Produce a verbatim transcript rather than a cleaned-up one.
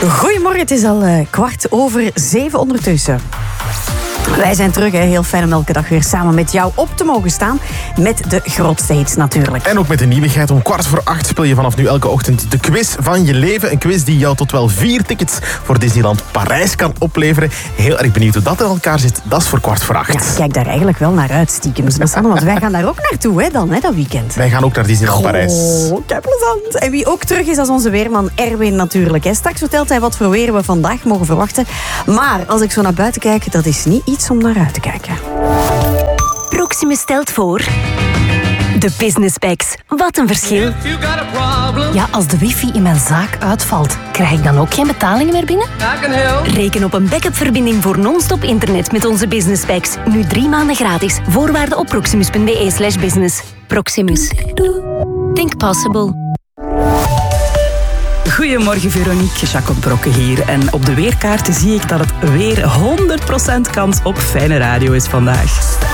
Goedemorgen, het is al uh, kwart over zeven ondertussen. Wij zijn terug, hè. Heel fijn om elke dag weer samen met jou op te mogen staan. Met de grootste hits natuurlijk. En ook met de nieuwigheid. Om kwart voor acht speel je vanaf nu elke ochtend de quiz van je leven. Een quiz die jou tot wel vier tickets voor Disneyland Parijs kan opleveren. Heel erg benieuwd hoe dat in elkaar zit. Dat is voor kwart voor acht. Ja, kijk daar eigenlijk wel naar uit, stiekem. Susanne, want wij gaan daar ook naartoe, hè, dan, hè, dat weekend. Wij gaan ook naar Disneyland oh, Parijs. Oh, kijk plezant. En wie ook terug is als onze weerman Erwin natuurlijk. Hè. Straks vertelt hij wat voor weer we vandaag mogen verwachten. Maar als ik zo naar buiten kijk, dat is niet iets om naar uit te kijken. Proximus stelt voor... De Business Packs. Wat een verschil. Ja, als de wifi in mijn zaak uitvalt, krijg ik dan ook geen betalingen meer binnen? Reken op een backup-verbinding voor non-stop internet met onze Business Packs. Nu drie maanden gratis. Voorwaarden op proximus.be slash business. Proximus. Think possible. Goedemorgen Veronique, Jacob Brokke hier. En op de weerkaarten zie ik dat het weer honderd procent kans op fijne radio is vandaag.